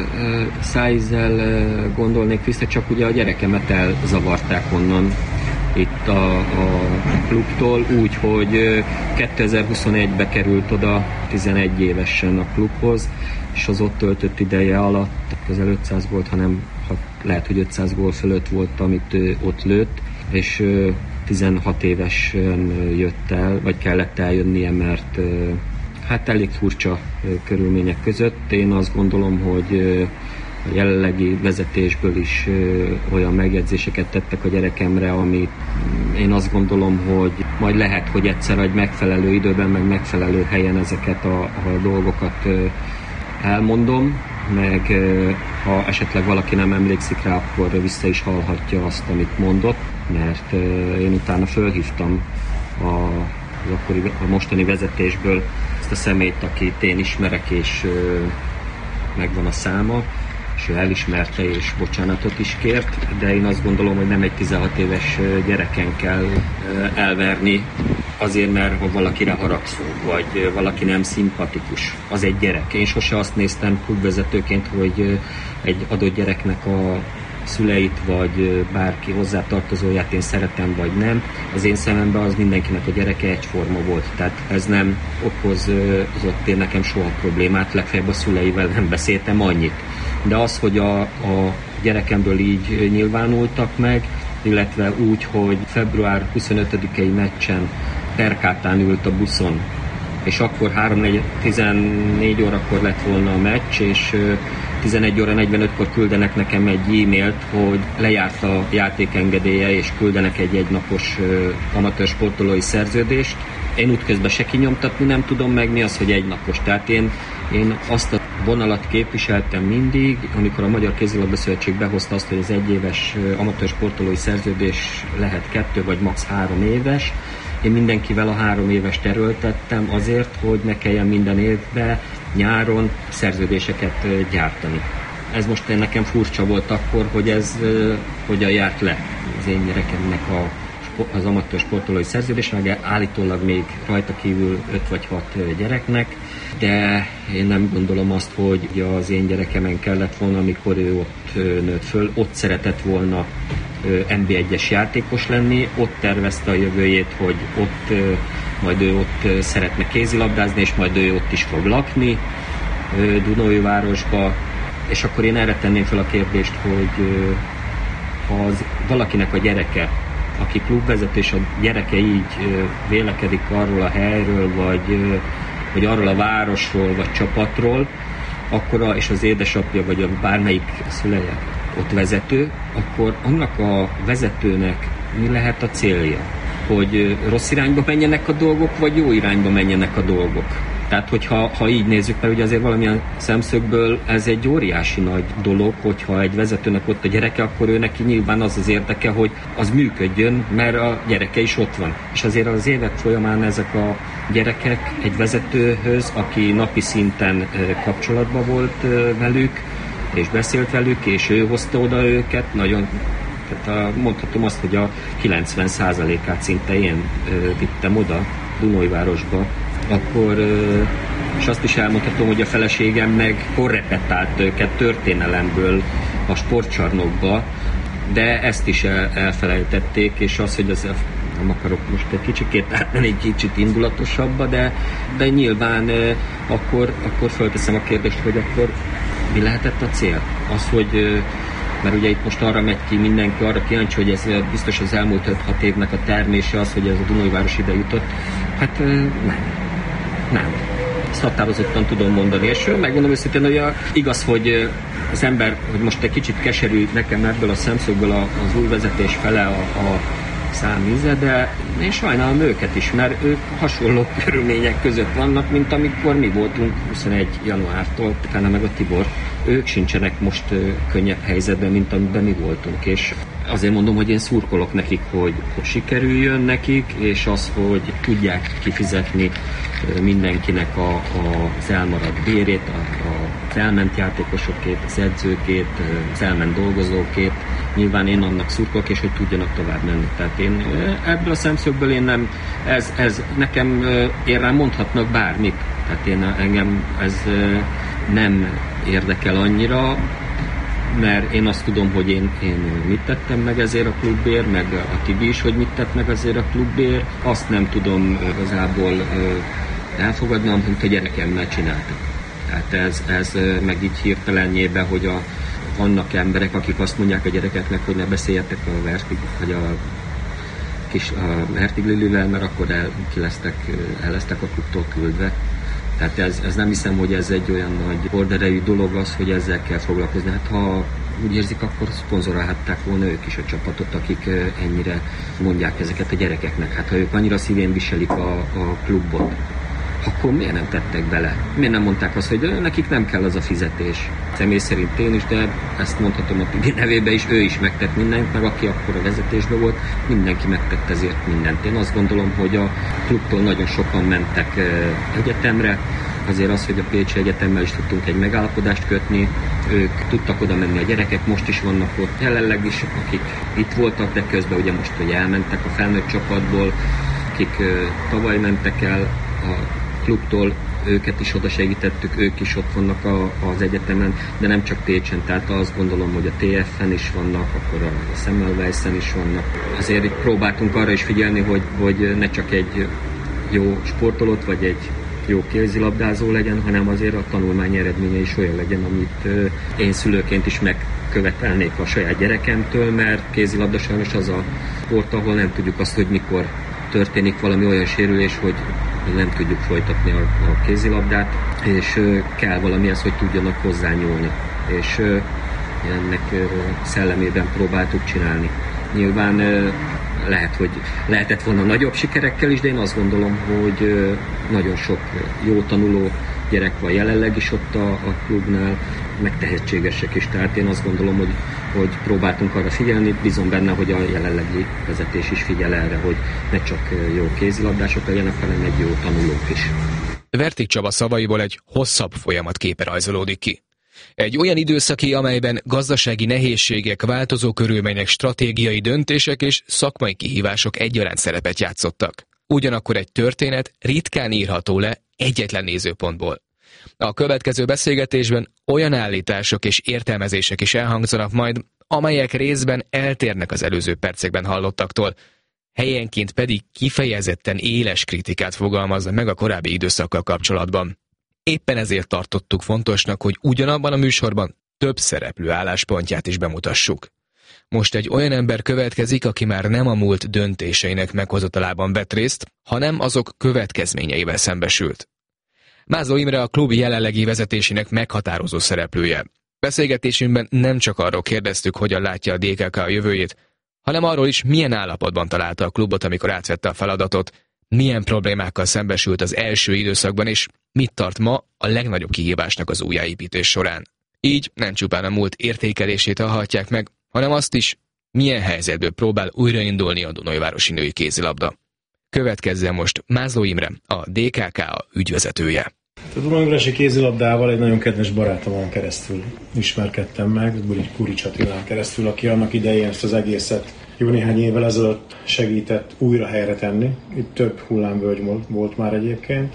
szájízzel uh, gondolnék vissza, csak ugye a gyerekemet elzavarták onnan itt a, a klubtól, úgy, hogy uh, kétezer-huszonegybe került oda tizenegy évesen a klubhoz, és az ott töltött ideje alatt közel ötszáz volt, hanem ha lehet, hogy ötszáz gól fölött volt, amit uh, ott lőtt, és uh, tizenhat évesen jött el, vagy kellett eljönnie, mert uh, hát elég furcsa körülmények között. Én azt gondolom, hogy a jelenlegi vezetésből is olyan megjegyzéseket tettek a gyerekemre, amit én azt gondolom, hogy majd lehet, hogy egyszer egy megfelelő időben, meg megfelelő helyen ezeket a, a dolgokat elmondom, meg ha esetleg valaki nem emlékszik rá, akkor vissza is hallhatja azt, amit mondott, mert én utána fölhívtam a, az akkori, a mostani vezetésből ezt a személyt, akit én ismerek, és ö, megvan a száma, és ő elismerte, és bocsánatot is kért, de én azt gondolom, hogy nem egy tizenhat éves gyereken kell ö, elverni azért, mert ha valakire haragszunk, vagy valaki nem szimpatikus. Az egy gyerek. Én sose azt néztem klubvezetőként, hogy egy adott gyereknek a szüleit, vagy bárki hozzátartozóját én szeretem, vagy nem. Az én szememben az mindenkinek a gyereke egyforma volt. Tehát ez nem okozott én nekem soha problémát, legfeljebb a szüleivel nem beszéltem annyit. De az, hogy a, a gyerekemből így nyilvánultak meg, illetve úgy, hogy február huszonötödikei meccsen Perkátán ült a buszon, és akkor három tizennégy órakor lett volna a meccs, és tizenegy óra negyvenötkor küldenek nekem egy e-mailt, hogy lejárt a játékengedélye, és küldenek egy egynapos amatőr sportolói szerződést. Én útközben se kinyomtatni nem tudom meg, mi az, hogy egynapos. Tehát én, én azt a vonalat képviseltem mindig, amikor a Magyar Kézilabda Szövetség behozta azt, hogy az egyéves amatőr sportolói szerződés lehet kettő vagy max. három éves. Én mindenkivel a három évest erőltettem azért, hogy ne kelljen minden évben nyáron szerződéseket gyártani. Ez most nekem furcsa volt akkor, hogy ez hogyan járt le az én gyerekemnek a, az amatőr sportolói szerződés, meg állítólag még rajta kívül öt vagy hat gyereknek, de én nem gondolom azt, hogy az én gyerekemen kellett volna, amikor ő ott nőtt föl, ott szeretett volna en bé egyes játékos lenni, ott tervezte a jövőjét, hogy ott majd ő ott szeretne kézilabdázni, és majd ő ott is fog lakni Dunaújvárosba, és akkor én erre tenném fel a kérdést, hogy ha az valakinek a gyereke, aki klubvezető, és a gyereke így vélekedik arról a helyről, vagy, vagy arról a városról, vagy csapatról, akkor a, és az édesapja, vagy a bármelyik szüleje ott vezető, akkor annak a vezetőnek mi lehet a célja? Hogy rossz irányba menjenek a dolgok, vagy jó irányba menjenek a dolgok? Tehát, hogyha ha így nézzük, mert ugye azért valamilyen szemszögből ez egy óriási nagy dolog, hogyha egy vezetőnek ott a gyereke, akkor ő neki nyilván az az érdeke, hogy az működjön, mert a gyereke is ott van. És azért az évek folyamán ezek a gyerekek egy vezetőhöz, aki napi szinten kapcsolatban volt velük, és beszélt velük, és ő hozta oda őket, nagyon, tehát a, mondhatom azt, hogy a kilencven százalékát szinte én ö, vittem oda Dunaújvárosba, akkor, ö, és azt is elmondhatom, hogy a feleségem meg korrepetált őket történelemből a sportcsarnokba, de ezt is el, elfelejtették, és az, hogy az, nem akarok most egy kicsikét átmenni, egy kicsit indulatosabba, de, de nyilván ö, akkor, akkor fölteszem a kérdést, hogy akkor mi lehetett a cél? Az, hogy, mert ugye itt most arra megy ki mindenki, arra kíváncsi, hogy ez biztos az elmúlt öt-hat évnek a termése az, hogy ez a Dunaújváros ide jutott. Hát nem. Nem. Ezt határozottan tudom mondani. És megmondom őszintén, hogy a, igaz, hogy az ember, hogy most egy kicsit keserű nekem ebből a szemszögből az új vezetés fele a, a számíze, de én sajnálom őket is, mert ők hasonló körülmények között vannak, mint amikor mi voltunk huszonegy januártól, talán meg a Tibor. Ők sincsenek most könnyebb helyzetben, mint amiben mi voltunk, és azért mondom, hogy én szurkolok nekik, hogy, hogy sikerüljön nekik, és az, hogy tudják kifizetni mindenkinek a, a, az elmaradt bérét, a, a, az elment játékosokét, az edzőkét, az elment dolgozókét. Nyilván én annak szurkolok, és hogy tudjanak tovább menni. Tehát én ebből a szemszögből én nem, ez, ez nekem, én rám mondhatnak bármit. Tehát én, engem ez nem érdekel annyira, mert én azt tudom, hogy én, én mit tettem meg ezért a klubért, meg a Tibi is, hogy mit tett meg ezért a klubért. Azt nem tudom igazából elfogadni, amit a gyerekemmel csináltam. Tehát ez, ez meg így hirtelenjében, hogy a, vannak emberek, akik azt mondják a gyerekeknek, hogy ne beszéljetek a Vertig, vagy a kis a Vertig Lilivel, mert akkor el, ki lesztek, el lesztek a klubtól küldve. Tehát ez, ez nem hiszem, hogy ez egy olyan nagy horderejű dolog az, hogy ezzel kell foglalkozni. Hát ha úgy érzik, akkor szponzorálhatták volna ők is a csapatot, akik ennyire mondják ezeket a gyerekeknek. Hát ha ők annyira szívén viselik a, a klubot, akkor miért nem tettek bele? Miért nem mondták azt, hogy nekik nem kell az a fizetés? Személy szerint én is, de ezt mondhatom a Tibi nevébe is, ő is megtett mindent, meg aki akkor a vezetésben volt, mindenki megtett ezért mindent. Én azt gondolom, hogy a klubtól nagyon sokan mentek egyetemre, azért az, hogy a Pécsi Egyetemmel is tudtunk egy megállapodást kötni, ők tudtak oda menni a gyerekek, most is vannak ott jelenleg is, akik itt voltak, de közben ugye most hogy elmentek a felnőtt csapatból, akik tavaly mentek el a klubtól, őket is oda segítettük, ők is ott vannak a, az egyetemen, de nem csak Pécsen, tehát azt gondolom, hogy a té ef-en is vannak, akkor a Semmelweisen is vannak. Azért itt próbáltunk arra is figyelni, hogy, hogy ne csak egy jó sportolót, vagy egy jó kézilabdázó legyen, hanem azért a tanulmány eredménye is olyan legyen, amit én szülőként is meg követelnék a saját gyerekemtől, mert kézilabda sajnos az a sport, ahol nem tudjuk azt, hogy mikor történik valami olyan sérülés, hogy nem tudjuk folytatni a, a kézilabdát, és kell valamihez, hogy tudjanak hozzányúlni. És ennek szellemében próbáltuk csinálni. Nyilván lehet, hogy lehetett volna nagyobb sikerekkel is, de én azt gondolom, hogy nagyon sok jó tanuló gyerek van jelenleg is ott a, a klubnál, meg tehetségesek is. Tehát én azt gondolom, hogy, hogy próbáltunk arra figyelni, bízom benne, hogy a jelenlegi vezetés is figyel erre, hogy ne csak jó kézilabdások legyenek, hanem egy jó tanulók is. Vertik Csaba szavaiból egy hosszabb folyamat képe rajzolódik ki. Egy olyan időszaki, amelyben gazdasági nehézségek, változó körülmények, stratégiai döntések és szakmai kihívások egyaránt szerepet játszottak. Ugyanakkor egy történet ritkán írható le egyetlen nézőpontból. A következő beszélgetésben olyan állítások és értelmezések is elhangzanak majd, amelyek részben eltérnek az előző percekben hallottaktól, helyenként pedig kifejezetten éles kritikát fogalmaz meg a korábbi időszakkal kapcsolatban. Éppen ezért tartottuk fontosnak, hogy ugyanabban a műsorban több szereplő álláspontját is bemutassuk. Most egy olyan ember következik, aki már nem a múlt döntéseinek meghozatalában vett részt, hanem azok következményeivel szembesült. Mázló Imre a klub jelenlegi vezetésének meghatározó szereplője. Beszélgetésünkben nem csak arról kérdeztük, hogyan látja a dé ká ká a jövőjét, hanem arról is, milyen állapotban találta a klubot, amikor átvette a feladatot, milyen problémákkal szembesült az első időszakban, és mit tart ma a legnagyobb kihívásnak az újjáépítés során. Így nem csupán a múlt értékelését hallhatják meg, hanem azt is, milyen helyzetből próbál újraindulni a Dunaújvárosi női kézilabda. Következzen most Mázló Imre, a dé ká ká ügyvezetője. A Dunaújvárosi kézilabdával egy nagyon kedves barátomon keresztül ismerkedtem meg, Kurics Attilán keresztül, aki annak idején ezt az egészet jó néhány évvel ezelőtt segített újra helyre tenni. Itt több hullámvölgy volt már egyébként.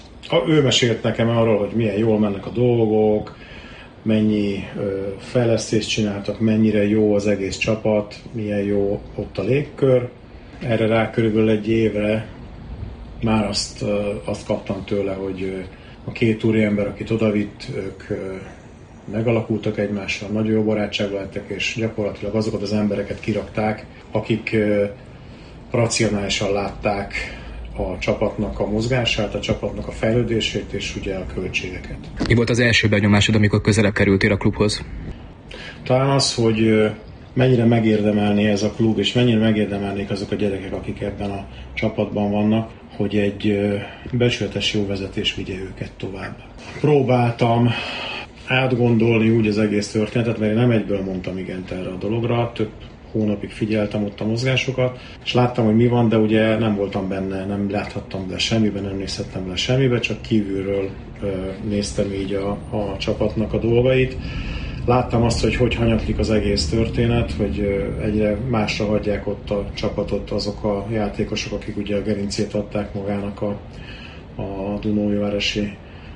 Ő mesélt nekem arról, hogy milyen jól mennek a dolgok, mennyi fejlesztést csináltak, mennyire jó az egész csapat, milyen jó ott a légkör. Erre rá körülbelül egy évre már azt, azt kaptam tőle, hogy a két úriember, akit odavitt, ők megalakultak egymással, nagyon jó barátságban lettek, és gyakorlatilag azokat az embereket kirakták, akik racionálisan látták a csapatnak a mozgását, a csapatnak a fejlődését, és ugye a költségeket. Mi volt az első benyomásod, amikor közelebb kerültél a klubhoz? Talán az, hogy mennyire megérdemelné ez a klub, és mennyire megérdemelnék azok a gyerekek, akik ebben a csapatban vannak, hogy egy becsületes jó vezetés vigye őket tovább. Próbáltam átgondolni úgy az egész történetet, mert én nem egyből mondtam igent erre a dologra, több hónapig figyeltem ott a mozgásokat, és láttam, hogy mi van, de ugye nem voltam benne, nem láthattam bele semmibe, nem nézhettem bele semmibe, csak kívülről ö, néztem így a, a csapatnak a dolgait. Láttam azt, hogy hogy hanyatlik az egész történet, hogy ö, egyre másra hagyják ott a csapatot azok a játékosok, akik ugye a gerincét adták magának a, a Dunaújvárosi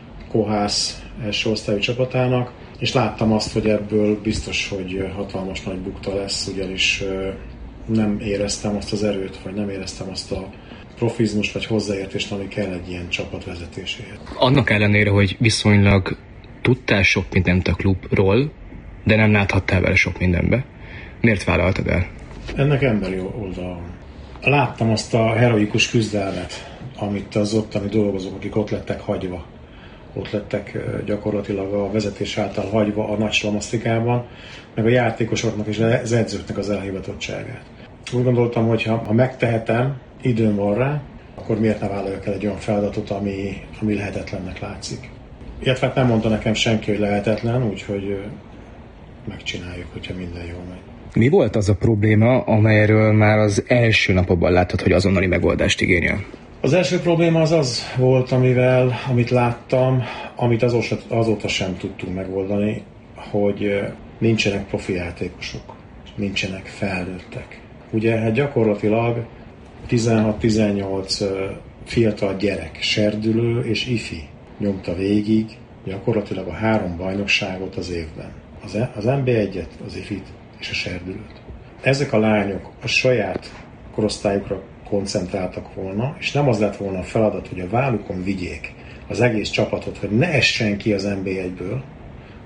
Kohász első osztályú csapatának, és láttam azt, hogy ebből biztos, hogy hatalmas nagy bukta lesz, ugyanis nem éreztem azt az erőt, vagy nem éreztem azt a profizmust, vagy hozzáértést, ami kell egy ilyen csapat vezetéséhez. Annak ellenére, hogy viszonylag tudtál sok mindent a klubról, de nem láthattál vele sok mindenbe, miért vállaltad el? Ennek emberi oldala van. Láttam azt a heroikus küzdelmet, amit az ottani dolgozók, akik ott lettek hagyva, ott lettek gyakorlatilag a vezetés által hagyva a nagy slamasztikában, meg a játékosoknak és az edzőknek az elhivatottságát. Úgy gondoltam, hogy ha, ha megtehetem, időm van rá, akkor miért ne vállaljak el egy olyan feladatot, ami, ami lehetetlennek látszik. Illetve hát nem mondta nekem senki, hogy lehetetlen, úgyhogy megcsináljuk, hogyha minden jól megy. Mi volt az a probléma, amelyről már az első napokban láttad, hogy azonnali megoldást igényel? Az első probléma az az volt, amivel, amit láttam, amit azóta, azóta sem tudtunk megoldani, hogy nincsenek profi játékosok, nincsenek felnőttek. Ugye hát gyakorlatilag tizenhat-tizennyolc fiatal gyerek, serdülő és ifi nyomta végig gyakorlatilag a három bajnokságot az évben. Az, az en bé egyet, az ifit és a serdülőt. Ezek a lányok a saját korosztályukra koncentráltak volna, és nem az lett volna a feladat, hogy a vállukon vigyék az egész csapatot, hogy ne essen ki az en bé egyből,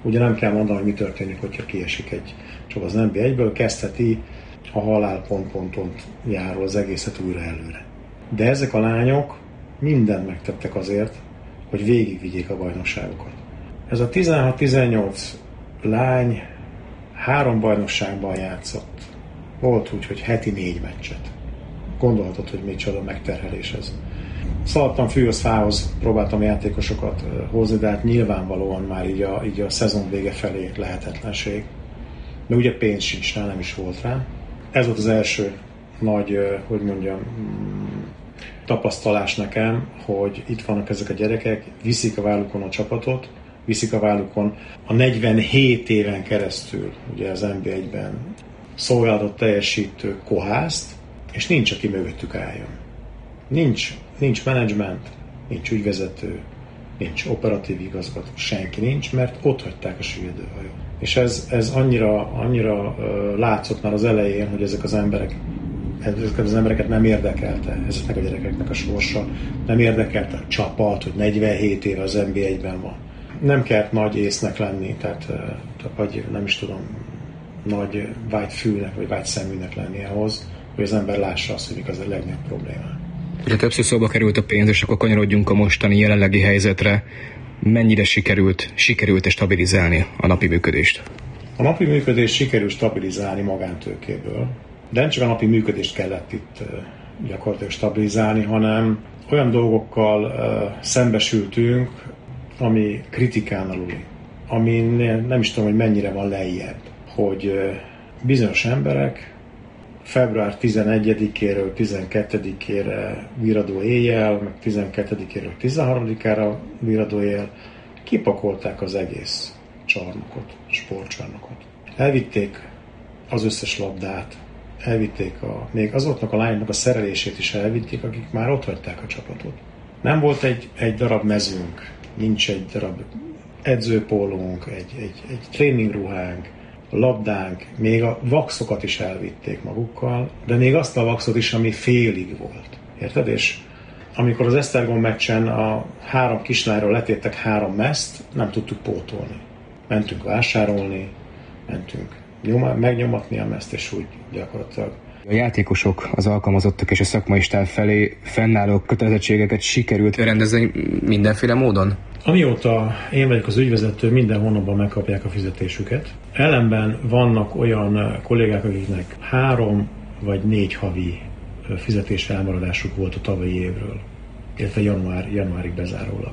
Ugye nem kell mondani, hogy mi történik, hogyha kiesik egy csapat az en bé egyből, kezdheti a halál pont-ponton járó az egészet újra előre. De ezek a lányok mindent megtettek azért, hogy végigvigyék a bajnokságokat. Ez a tizenhat-tizennyolc lány három bajnokságban játszott. Volt úgy, hogy heti négy meccset. Gondolhatod, hogy micsoda megterhelés ez. Szaladtam fűhöz, fához, próbáltam játékosokat hozni, de hát nyilvánvalóan már így a, így a szezon vége felé lehetetlenség. De ugye pénz sincs rá, nem is volt rá. Ez volt az első nagy, hogy mondjam, tapasztalás nekem, hogy itt vannak ezek a gyerekek, viszik a vállukon a csapatot, viszik a vállukon a negyvenhét éven keresztül, ugye az en bé egyben szolgálatot teljesítő kohászt, és nincs, aki mögöttük álljon. Nincs, nincs menedzsment, nincs ügyvezető, nincs operatív igazgató, senki nincs, mert ott hagyták a süllyedőhajót. És ez, ez annyira, annyira uh, látszott már az elején, hogy ezek az emberek ezeket az embereket nem érdekelte, ezeknek a gyerekeknek a sorsa, nem érdekelte a csapat, hogy negyvenhét éve az en bé egyben van. Nem kellett nagy észnek lenni, tehát vagy nem is tudom, nagy vágyfülnek vagy vágyszeműnek lenni ahhoz, hogy az ember lássa azt, hogy mik az a legnagyobb probléma. Ugye többször szóba került a pénz, és akkor kanyarodjunk a mostani jelenlegi helyzetre. Mennyire sikerült, sikerült-e stabilizálni a napi működést? A napi működést sikerült stabilizálni magántőkéből, de nem csak a napi működést kellett itt gyakorlatilag stabilizálni, hanem olyan dolgokkal uh, szembesültünk, ami kritikán aluli, ami nem is tudom, hogy mennyire van lejjebb, hogy uh, bizonyos emberek február tizenegyedikéről tizenkettedikére viradó éjjel, meg tizenkettedikéről tizenharmadikára viradó éjjel kipakolták az egész csarnokot, sportcsarnokot. Elvitték az összes labdát, elvitték a, még azoknak a lányoknak a szerelését is elvitték, akik már ott hagyták a csapatot. Nem volt egy, egy darab mezünk, nincs egy darab edzőpólónk, egy, egy, egy tréningruhánk, labdánk, még a vaxokat is elvitték magukkal, de még azt a vaxot is, ami félig volt. Érted? És amikor az Esztergom meccsen a három kislányról letértek három meszt, nem tudtuk pótolni. Mentünk vásárolni, mentünk nyoma, megnyomatni a meszt, és úgy gyakorlatilag. A játékosok, az alkalmazottak és a szakmai stáb felé fennálló kötelezettségeket sikerült rendezni mindenféle módon? Amióta én vagyok az ügyvezető, minden hónapban megkapják a fizetésüket. Ellenben vannak olyan kollégák, akiknek három vagy négy havi fizetés elmaradásuk volt a tavalyi évről, illetve január, januárig bezárólag.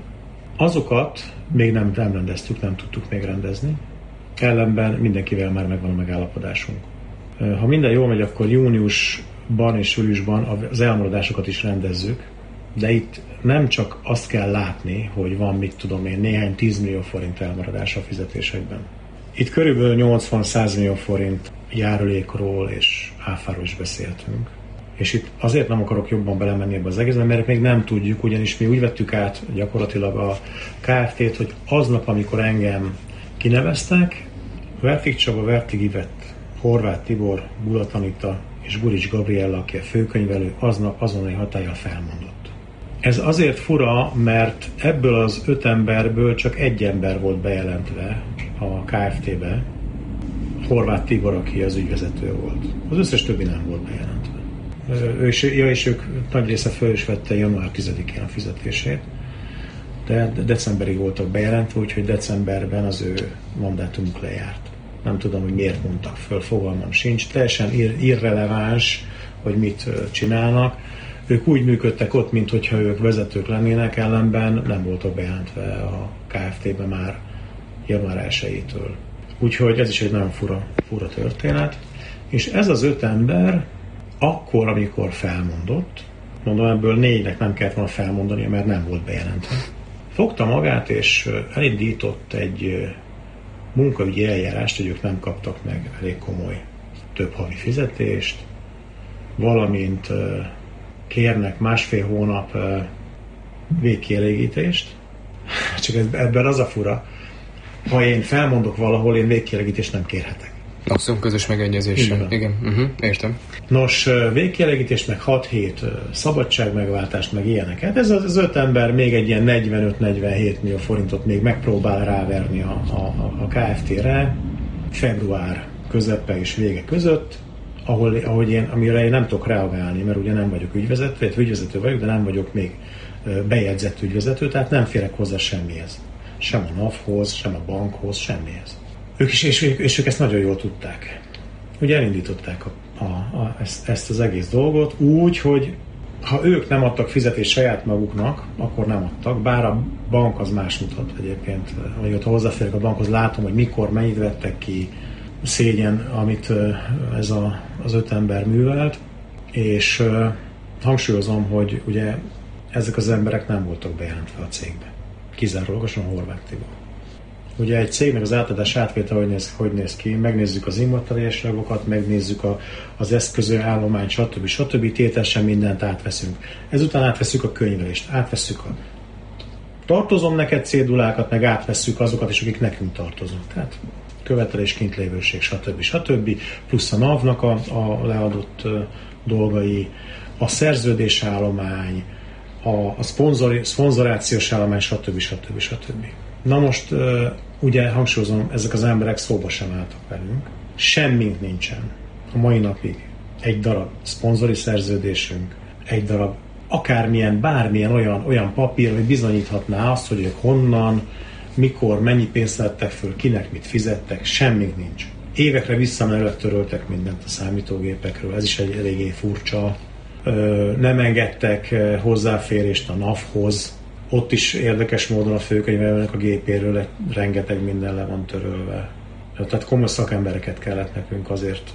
Azokat még nem, nem rendeztük, nem tudtuk még rendezni. Ellenben mindenkivel már megvan a megállapodásunk. Ha minden jól megy, akkor júniusban és júliusban az elmaradásokat is rendezzük, de itt nem csak azt kell látni, hogy van, mit tudom én, néhány tízmillió forint elmaradás a fizetésekben. Itt körülbelül nyolcvan-száz millió forint járulékról és áfáról is beszéltünk. És itt azért nem akarok jobban belemenni ebbe az egészben, mert még nem tudjuk, ugyanis mi úgy vettük át gyakorlatilag a ká ef té-t, hogy aznap, amikor engem kineveztek, Vertig Csaba, Vertig Ivett, Horváth Tibor, Bulat Anita és Gurics Gabriella, aki a főkönyvelő, aznap azonnali hatállyal felmondott. Ez azért fura, mert ebből az öt emberből csak egy ember volt bejelentve a ká ef té-be, Horváth Tibor, aki az ügyvezető volt. Az összes többi nem volt bejelentve. Ő is, ja, és ők nagy része föl is vette január tizedikén a fizetését, de decemberig voltak bejelentve, úgyhogy decemberben az ő mandátumuk lejárt. Nem tudom, hogy miért mondtak föl, fogalmam sincs. Teljesen ir- irreleváns, hogy mit csinálnak. Ők úgy működtek ott, mintha ők vezetők lennének, ellenben nem voltak bejelentve a ká ef té-be már január elsejétől. Úgyhogy ez is egy nagyon fura, fura történet. És ez az öt ember akkor, amikor felmondott, mondom, ebből négynek nem kellett volna felmondani, mert nem volt bejelentve. Fogta magát, és elindított egy munkaügyi eljárást, hogy ők nem kaptak meg elég komoly több havi fizetést, valamint kérnek másfél hónap végkielégítést. Csak ebben az a fura, ha én felmondok valahol, én végkielégítést nem kérhetek. Abszolút közös megegyezéssel. Igen. Igen. Uh-huh. Értem. Nos, végkielégítés, meg hat hét szabadságmegváltást, meg ilyeneket. Ez az öt ember még egy ilyen negyvenöt-negyvenhét millió forintot még megpróbál ráverni a, a, a Kft-re február közepe és vége között, ahol, ahogy én, amire én nem tudok reagálni, mert ugye nem vagyok ügyvezető, vagy ügyvezető vagyok, de nem vagyok még bejegyzett ügyvezető, tehát nem férek hozzá semmihez. Sem a NAV-hoz, sem a bankhoz, semmihez. Ők is, és, és ők ezt nagyon jól tudták. Ugye elindították a, a, a, ezt, ezt az egész dolgot úgy, hogy ha ők nem adtak fizetést saját maguknak, akkor nem adtak, bár a bank az más mutat egyébként. Vagy ott hozzáférek a bankhoz, látom, hogy mikor, mennyit vettek ki, szégyen, amit ez a, az öt ember művelt, és uh, hangsúlyozom, hogy ugye ezek az emberek nem voltak bejelentve a cégbe. Kizárólagosan Horváth Tibor. Ugye egy cégnek az átadás átvétel hogy néz, hogy néz ki, megnézzük az immateriálisokat, megnézzük a, az eszköző állományt, stb. stb. Tételesen mindent átveszünk. Ezután átveszünk a könyvelést, átveszünk a tartozom neked cédulákat, meg átveszünk azokat is, akik nekünk tartozunk. Tehát követelés, kintlévőség, stb. stb. Plusz a NAV-nak a, a leadott uh, dolgai, a szerződés állomány, a, a szponzori, szponzorációs állomány, stb. stb. stb. Na most ugye hangsúlyozom, ezek az emberek szóba sem álltak velünk. Semmink nincsen a mai napig. Egy darab szponzori szerződésünk, egy darab akármilyen, bármilyen olyan, olyan papír, hogy bizonyíthatná azt, hogy ők honnan, mikor, mennyi pénzt vettek föl, kinek mit fizettek, semmink nincs. Évekre visszamenőleg töröltek mindent a számítógépekről, ez is egy eléggé furcsa. Nem engedtek hozzáférést a NAV-hoz, ott is érdekes módon a főkönyvelőnek a gépéről rengeteg minden le van törölve. Tehát komoly szakembereket kellett nekünk azért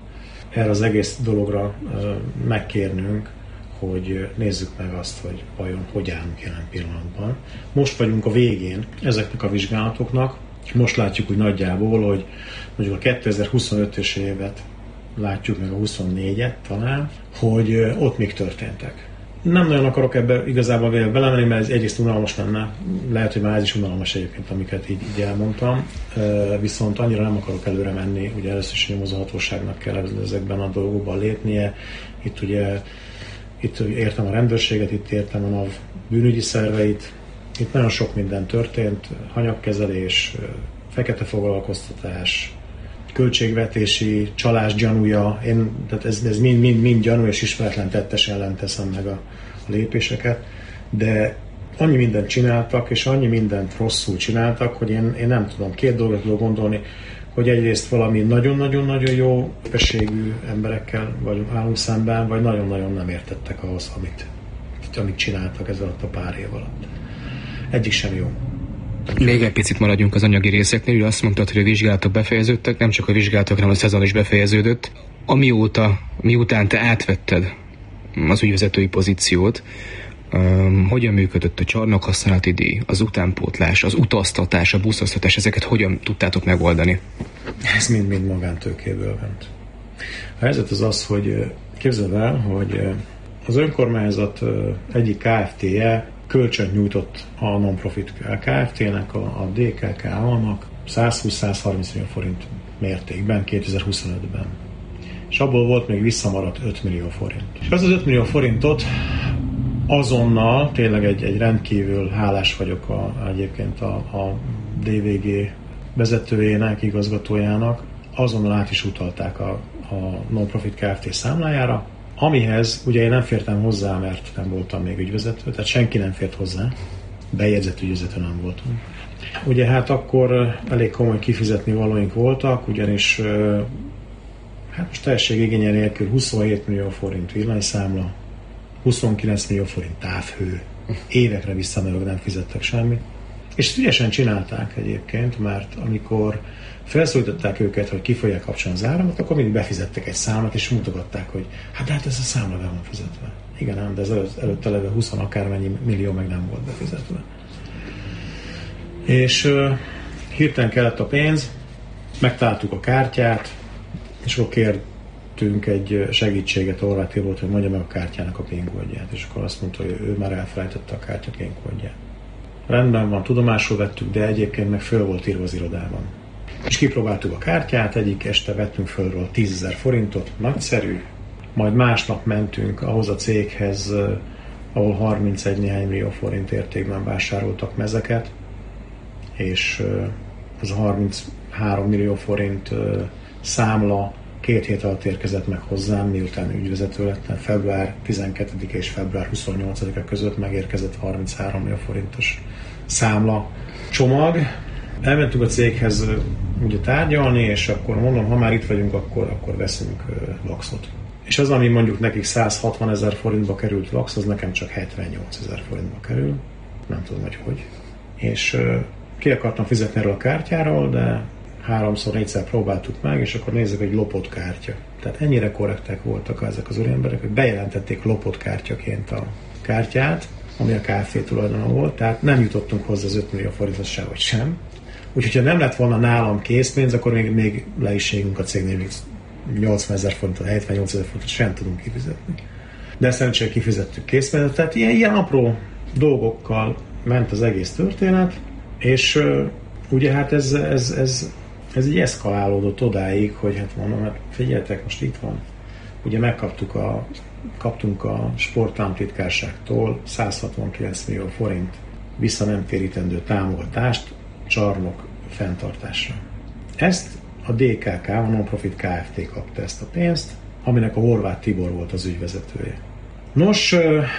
erre az egész dologra megkérnünk, hogy nézzük meg azt, hogy vajon hogy állunk jelen pillanatban. Most vagyunk a végén ezeknek a vizsgálatoknak. Most látjuk úgy nagyjából, hogy mondjuk a kétezer-huszonötös évet látjuk, meg a huszonnégyet talán, hogy ott még történtek. Nem nagyon akarok ebbe igazából belemenni, mert ez egyrészt unalmas lenne. Lehet, hogy már ez is unalmas egyébként, amiket így, így elmondtam. Viszont annyira nem akarok előre menni. Ugye először is a nyomozóhatóságnak kell ezekben a dolgokban lépnie. Itt ugye itt értem a rendőrséget, itt értem a NAV bűnügyi szerveit. Itt nagyon sok minden történt. Hanyagkezelés, fekete foglalkoztatás, költségvetési csalás gyanúja, én, tehát ez, ez mind, mind, mind gyanú és ismeretlen tettes ellen teszem meg a, a lépéseket, de annyi mindent csináltak, és annyi mindent rosszul csináltak, hogy én, én nem tudom, két dolgot tudok gondolni, hogy egyrészt valami nagyon-nagyon-nagyon jó képességű emberekkel vagyunk állunk szemben, vagy nagyon-nagyon nem értettek ahhoz, amit, amit csináltak ez alatt a pár év alatt. Egyik sem jó. Még egy picit maradjunk az anyagi részeknél, ugye azt mondtad, hogy a vizsgálatok befejeződtek, nem csak a vizsgálatok, hanem a szezon is befejeződött. Amióta, miután te átvetted az ügyvezetői pozíciót, um, hogyan működött a csarnokhasználati díj, az utánpótlás, az utaztatás, a buszoztatás, ezeket hogyan tudtátok megoldani? Ez mind-mind magántőkéből ment. A helyzet az az, hogy képzeld el, hogy az önkormányzat egyik Kft-je kölcsönt nyújtott a non-profit Kft-nek, a, a dé ká ká á-nak százhúsz-százharminc millió forint mértékben kétezer-huszonötben. És abból volt még visszamaradt öt millió forint. És az az öt millió forintot azonnal, tényleg egy, egy rendkívül hálás vagyok a, egyébként a, a dé vé gé vezetőjének, igazgatójának, azonnal át is utalták a, a non-profit Kft. Számlájára, amihez ugye én nem fértem hozzá, mert nem voltam még ügyvezető, tehát senki nem fért hozzá, bejegyzett ügyvezető nem voltunk. Ugye hát akkor elég komoly kifizetni valóink voltak, ugyanis hát most teljességigénye nélkül huszonhét millió forint villanyszámla, huszonkilenc millió forint távhő, évekre visszamenőleg nem fizettek semmit. És ezt ügyesen csinálták egyébként, mert amikor felszólították őket, hogy ki fogják kapcsolni az áramot, akkor mindig befizettek egy számot, és mutogatták, hogy hát, hát ez a számla be van fizetve. Igen, ám, de ez előtt, előtte levő húsz akármennyi millió meg nem volt befizetve. És uh, hirtelen kellett a pénz, megtaláltuk a kártyát, és akkor kértünk egy segítséget Horváth Tibort, hogy mondja meg a kártyának a PIN kódját, és akkor azt mondta, hogy ő már elfelejtette a kártya PIN kódját. Rendben van, tudomásul vettük, de egyébként meg föl volt írva az irodában. És kipróbáltuk a kártyát, egyik este vettünk fölről tízezer forintot, nagyszerű, majd másnap mentünk ahhoz a céghez, ahol harmincegy néhány millió forint értékben vásároltak mezeket, és az a harminchárom millió forint számla két hét alatt érkezett meg hozzám, miután ügyvezető lettem. Február tizenkettedike és február huszonnyolcadika között megérkezett harminchárom millió forintos számla csomag. Elmentünk a céghez ugye tárgyalni, és akkor mondom, ha már itt vagyunk, akkor, akkor veszünk vaxot. És az, ami mondjuk nekik száz hatvan ezer forintba került vax, az nekem csak hetvennyolc ezer forintba kerül. Nem tudom, hogy hogy. És ki akartam fizetni erről a kártyáról, de háromszor, négyszer próbáltuk meg, és akkor nézzük, hogy lopott kártya. Tehát ennyire korrektek voltak ezek az úriemberek, hogy bejelentették lopott kártyaként a kártyát, ami a Kft. Tulajdona volt, tehát nem jutottunk hozzá az öt millió forinthoz sehogy sem. Úgyhogy ha nem lett volna nálam készpénz, akkor még, még le is égünk a cégnél, még nyolcvan ezer forintot, hetvennyolc ezer forintot sem tudunk kifizetni. De szerencsére kifizettük készpénzt, tehát ilyen, ilyen apró dolgokkal ment az egész történet, és uh, ugye hát ez, ez, ez, ez így eszkalálódott odáig, hogy hát mondom, hát figyeljetek, most itt van. Ugye megkaptuk a, kaptunk a sportállamtitkárságtól száz hatvankilenc millió forint vissza nem térítendő támogatást csarnok fenntartásra. Ezt a dé ká ká, a Non-Profit Kft. Kapta ezt a pénzt, aminek a Horváth Tibor volt az ügyvezetője. Nos,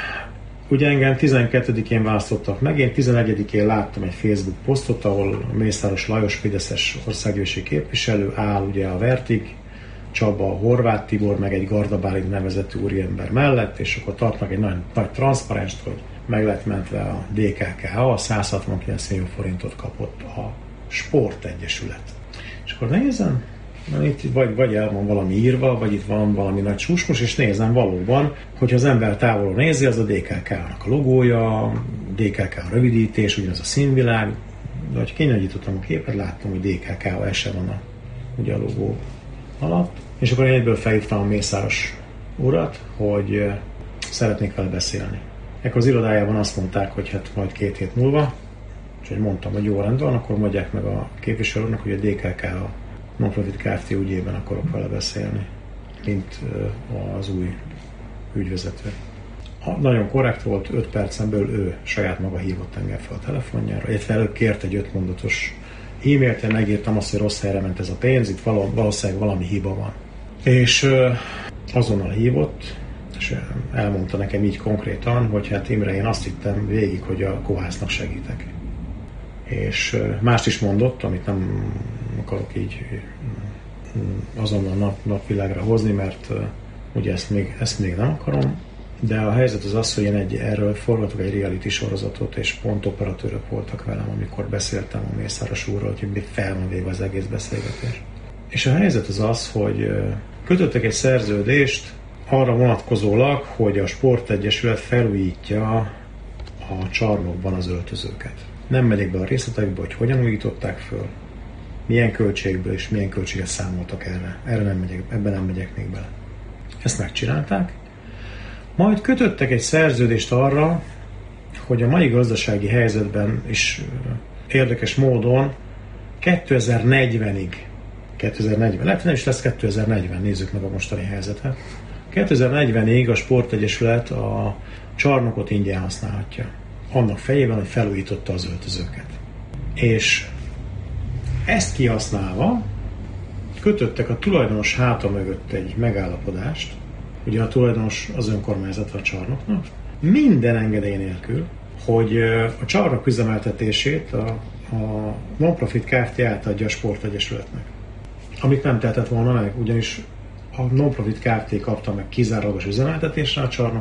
ugye engem tizenkettedikén választottak meg, én tizenegyedikén láttam egy Facebook posztot, ahol Mészáros Lajos, fideszes országgyűlési képviselő áll ugye a Vertik, Csaba, Horváth Tibor, meg egy Garda Bálint nevezetű úriember mellett, és akkor tartnak egy nagyon nagy transzparenst, hogy meg lett mentve a dé ká ká, a száz hatvankilenc millió forintot kapott a Sportegyesület. És akkor nézem, itt vagy, vagy el van valami írva, vagy itt van valami nagy susmus, és nézem valóban, hogy az ember távolról nézi, az a dé ká ká-nak a logója, dé ká ká a rövidítés, ugyanaz a színvilág, de hogy kinyitottam a képet, láttam, hogy dé ká ká es van a, ugye a logó alatt, és akkor én egyből felhívtam a Mészáros urat, hogy szeretnék vele beszélni. Ekkor az irodájában azt mondták, hogy hát majd két hét múlva, és hogy mondtam, hogy jó, rendben, akkor mondják meg a képviselőnek, hogy a dé ká ká a Non-Profit Kft. Ügyében akarok vele beszélni, mint az új ügyvezető. Nagyon korrekt volt, öt percen belül ő saját maga hívott engem fel a telefonjára, illetve ő kért egy öt mondatos e-mailt, én megírtam azt, hogy rossz helyre ment ez a pénz, itt valószínűleg valami hiba van. És azonnal hívott, és elmondta nekem így konkrétan, hogy hát Imre, én azt hittem végig, hogy a Kohásznak segítek. És mást is mondott, amit nem akarok így azonnal nap, napvilágra hozni, mert ugye ezt még, ezt még nem akarom, de a helyzet az az, hogy én egy, erről forgatok egy reality sorozatot, és pont operatőrök voltak velem, amikor beszéltem a Mészáros úrról, hogy mi fel van véve az egész beszélgetés. És a helyzet az az, hogy kötöttek egy szerződést arra vonatkozólag, hogy a Sportegyesület felújítja a csarnokban az öltözőket. Nem megyek be a részletekbe, hogy hogyan újították föl, milyen költségből és milyen költséget számoltak erre. Erre nem megyek, ebben nem megyek még bele. Ezt megcsinálták. Majd kötöttek egy szerződést arra, hogy a mai gazdasági helyzetben is érdekes módon kétezer-negyvenig, kétezer-negyven, lehet, nem is lesz kétezer-negyven, nézzük meg a mostani helyzetet. kétezer-negyvenig a Sportegyesület a csarnokot ingyen használhatja. Annak fejében, hogy felújította az öltözőket. És ezt kihasználva kötöttek a tulajdonos háta mögött egy megállapodást, ugye a tulajdonos az önkormányzat a csarnoknak, minden engedély nélkül, hogy a csarnok üzemeltetését a, a Non-Profit Kft. Átadja a Sportegyesületnek. Amit nem tehetett volna meg, ugyanis a Non-Profit Kft. Kapta meg kizárólagos üzemeltetésre a csarnokot,